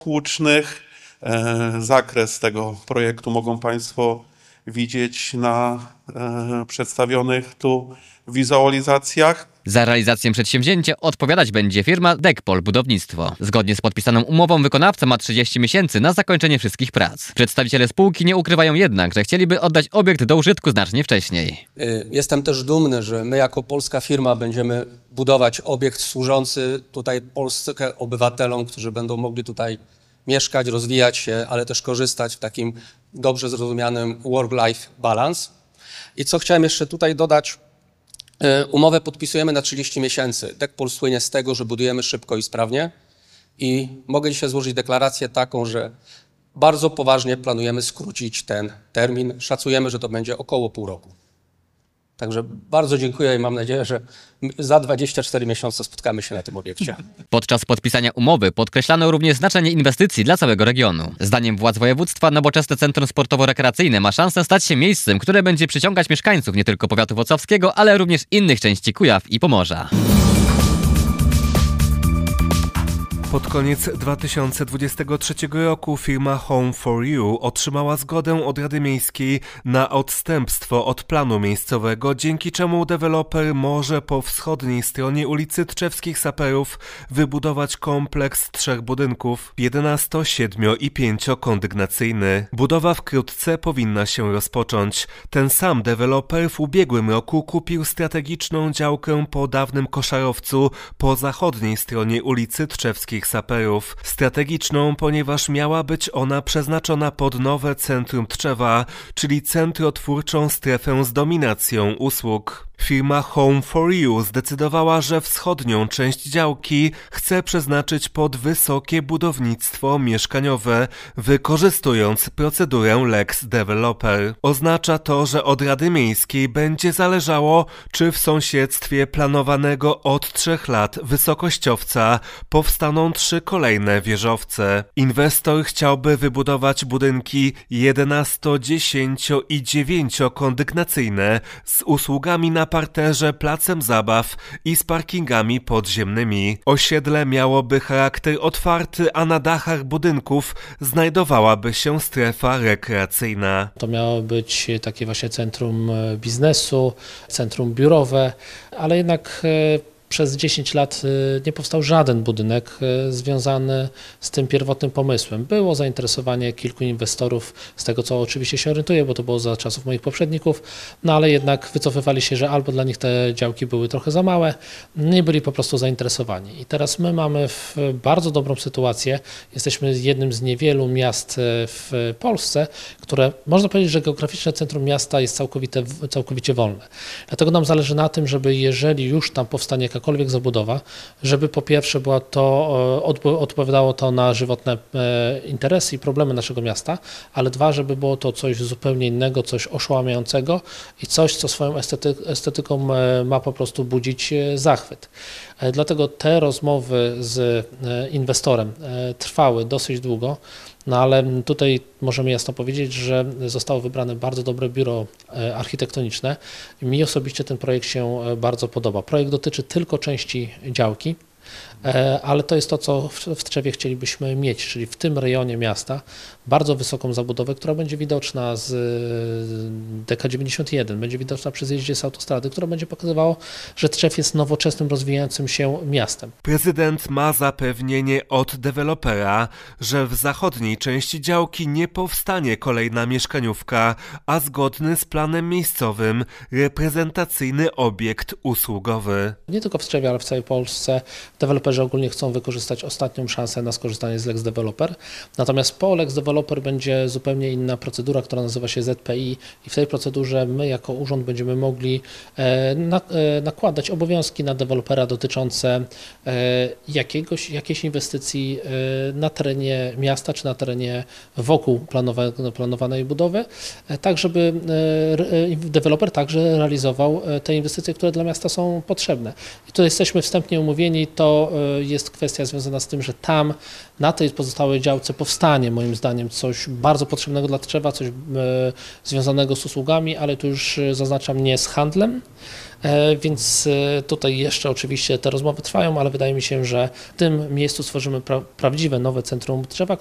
Hucznych. Zakres tego projektu mogą Państwo widzieć na przedstawionych tu wizualizacjach. Za realizację przedsięwzięcia odpowiadać będzie firma Dekpol Budownictwo. Zgodnie z podpisaną umową wykonawca ma 30 miesięcy na zakończenie wszystkich prac. Przedstawiciele spółki nie ukrywają jednak, że chcieliby oddać obiekt do użytku znacznie wcześniej. Jestem też dumny, że my jako polska firma będziemy budować obiekt służący tutaj Polsce, obywatelom, którzy będą mogli tutaj mieszkać, rozwijać się, ale też korzystać w takim dobrze zrozumianym work-life balance. I co chciałem jeszcze tutaj dodać, umowę podpisujemy na 30 miesięcy. Dekpol słynie z tego, że budujemy szybko i sprawnie i mogę dzisiaj złożyć deklarację taką, że bardzo poważnie planujemy skrócić ten termin. Szacujemy, że to będzie około pół roku. Także bardzo dziękuję i mam nadzieję, że za 24 miesiące spotkamy się na tym obiekcie. Podczas podpisania umowy podkreślano również znaczenie inwestycji dla całego regionu. Zdaniem władz województwa nowoczesne centrum sportowo-rekreacyjne ma szansę stać się miejscem, które będzie przyciągać mieszkańców nie tylko powiatu włocławskiego, ale również innych części Kujaw i Pomorza. Pod koniec 2023 roku firma Home4U otrzymała zgodę od Rady Miejskiej na odstępstwo od planu miejscowego, dzięki czemu deweloper może po wschodniej stronie ulicy Tczewskich Saperów wybudować kompleks 3 budynków, 11, 7 i 5-kondygnacyjny. Budowa wkrótce powinna się rozpocząć. Ten sam deweloper w ubiegłym roku kupił strategiczną działkę po dawnym koszarowcu po zachodniej stronie ulicy Tczewskich Saperów. Strategiczną, ponieważ miała być ona przeznaczona pod nowe centrum Tczewa, czyli centrotwórczą strefę z dominacją usług. Firma Home4U zdecydowała, że wschodnią część działki chce przeznaczyć pod wysokie budownictwo mieszkaniowe, wykorzystując procedurę Lex Developer. Oznacza to, że od Rady Miejskiej będzie zależało, czy w sąsiedztwie planowanego od 3 lat wysokościowca powstaną 3 kolejne wieżowce. Inwestor chciałby wybudować budynki 11, 10 i 9-kondygnacyjne z usługami na parterze, placem zabaw i z parkingami podziemnymi. Osiedle miałoby charakter otwarty, a na dachach budynków znajdowałaby się strefa rekreacyjna. To miało być takie właśnie centrum biznesu, centrum biurowe, ale jednak przez 10 lat nie powstał żaden budynek związany z tym pierwotnym pomysłem. Było zainteresowanie kilku inwestorów, z tego co oczywiście się orientuję, bo to było za czasów moich poprzedników, no ale jednak wycofywali się, że albo dla nich te działki były trochę za małe, nie byli po prostu zainteresowani. I teraz my mamy bardzo dobrą sytuację. Jesteśmy jednym z niewielu miast w Polsce, które można powiedzieć, że geograficzne centrum miasta jest całkowicie wolne. Dlatego nam zależy na tym, żeby jeżeli już tam powstanie jakakolwiek zabudowa, żeby po pierwsze była to, odpowiadało to na żywotne interesy i problemy naszego miasta, ale dwa, żeby było to coś zupełnie innego, coś oszałamiającego i coś, co swoją estetyką ma po prostu budzić zachwyt. Dlatego te rozmowy z inwestorem trwały dosyć długo, no ale tutaj możemy jasno powiedzieć, że zostało wybrane bardzo dobre biuro architektoniczne. Mi osobiście ten projekt się bardzo podoba. Projekt dotyczy tylko części działki, ale to jest to, co w Tczewie chcielibyśmy mieć, czyli w tym rejonie miasta bardzo wysoką zabudowę, która będzie widoczna z DK91, będzie widoczna przy zjeździe z autostrady, która będzie pokazywała, że Tczew jest nowoczesnym, rozwijającym się miastem. Prezydent ma zapewnienie od dewelopera, że w zachodniej części działki nie powstanie kolejna mieszkaniówka, a zgodny z planem miejscowym reprezentacyjny obiekt usługowy. Nie tylko w Tczewie, ale w całej Polsce deweloperzy ogólnie chcą wykorzystać ostatnią szansę na skorzystanie z Lex Developer. Natomiast po Lex Developer będzie zupełnie inna procedura, która nazywa się ZPI i w tej procedurze my jako urząd będziemy mogli nakładać obowiązki na dewelopera dotyczące jakiejś inwestycji na terenie miasta czy na terenie wokół planowanej budowy, tak żeby deweloper także realizował te inwestycje, które dla miasta są potrzebne. I tu jesteśmy wstępnie umówieni, to jest kwestia związana z tym, że tam na tej pozostałej działce powstanie moim zdaniem coś bardzo potrzebnego dla Tczewa, coś związanego z usługami, ale tu już zaznaczam nie z handlem. Więc tutaj jeszcze oczywiście te rozmowy trwają, ale wydaje mi się, że w tym miejscu stworzymy prawdziwe nowe centrum Tczewa,